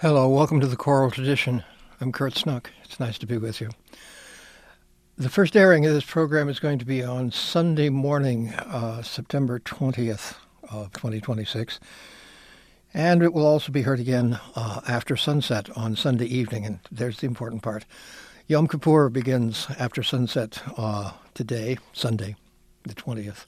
Hello, welcome to the Choral Tradition. I'm Kurt Snook. It's nice to be with you. The first airing of this program is going to be on Sunday morning, September 20th of 2026. And it will also be heard again after sunset on Sunday evening. And there's the important part. Yom Kippur begins after sunset today, Sunday, the 20th.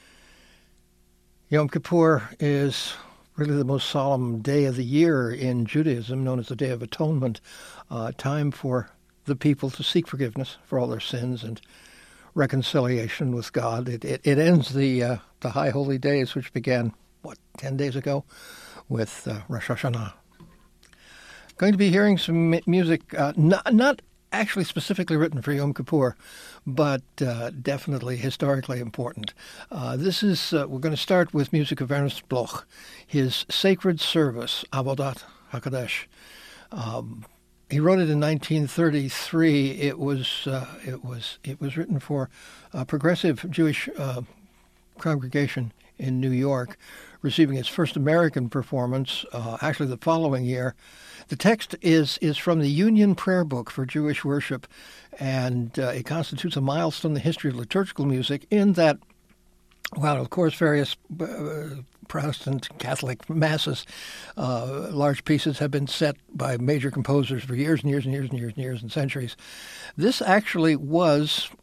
Yom Kippur is really the most solemn day of the year in Judaism, known as the Day of Atonement, time for the people to seek forgiveness for all their sins and reconciliation with God. It ends the High Holy Days, which began, 10 days ago, with Rosh Hashanah. Going to be hearing some music, not actually specifically written for Yom Kippur, but definitely historically important. We're going to start with music of Ernst Bloch, his Sacred Service, Avodat HaKadosh. He wrote it in 1933. It was written for a progressive Jewish congregation in New York, receiving its first American performance actually the following year. The text is from the Union Prayer Book for Jewish Worship, and it constitutes a milestone in the history of liturgical music in that, while of course various Protestant Catholic masses, large pieces have been set by major composers for years and years and years and years and years and centuries. This actually was